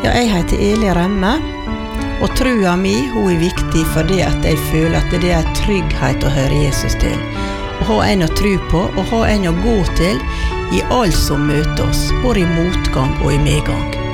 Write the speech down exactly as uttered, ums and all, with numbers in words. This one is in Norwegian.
Ja, jeg heter Eli Remme, og trua mi, hun er viktig fordi at jeg føler at det er trygghet å høre Jesus til. Å ha en å tro på, og ha en å gå til i alt som møter oss, både i motgang og i medgang.